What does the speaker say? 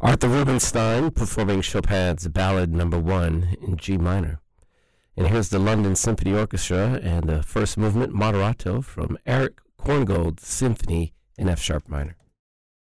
Arthur Rubinstein performing Chopin's Ballad No. 1 in G minor. And here's the London Symphony Orchestra and the first movement, Moderato, from Eric Korngold's Symphony in F-sharp minor.